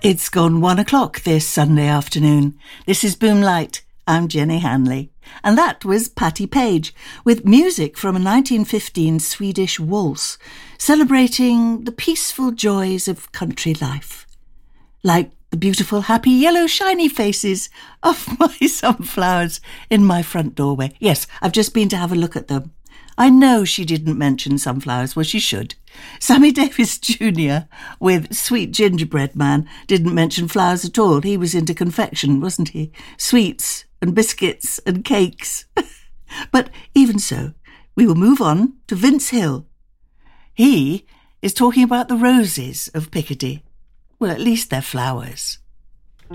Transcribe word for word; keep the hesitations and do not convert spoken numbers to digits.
It's gone one o'clock this Sunday afternoon. This is Boomlight. I'm Jenny Hanley. And that was Patti Page, with music from a nineteen fifteen Swedish waltz, celebrating the peaceful joys of country life. Like the beautiful, happy, yellow, shiny faces of my sunflowers in my front doorway. Yes, I've just been to have a look at them. I know she didn't mention sunflowers. Well, she should. Sammy Davis Junior with Sweet Gingerbread Man didn't mention flowers at all. He was into confection, wasn't he? Sweets and biscuits and cakes. But even so, we will move on to Vince Hill. He is talking about the roses of Picardy. Well, at least they're flowers.